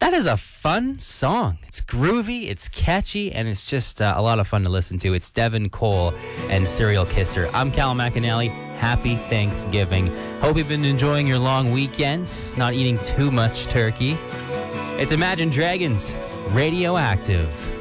That is a fun song. It's groovy, it's catchy, and it's just a lot of fun to listen to. It's Devin Cole and Serial Kisser. I'm Cal McAnally. Happy Thanksgiving. Hope you've been enjoying your long weekends, not eating too much turkey. It's Imagine Dragons, Radioactive.